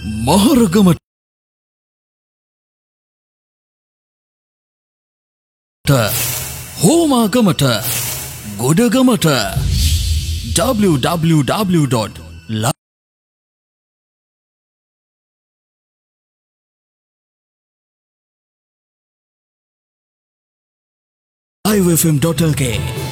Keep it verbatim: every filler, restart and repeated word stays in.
මහරගමට හෝමාගමට ගොඩගමට w w w dot live f m dot l k